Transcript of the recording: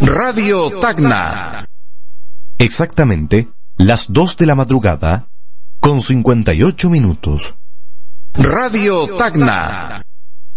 Radio Tacna. Exactamente las 2 de la madrugada, con 58 minutos. Radio Tacna.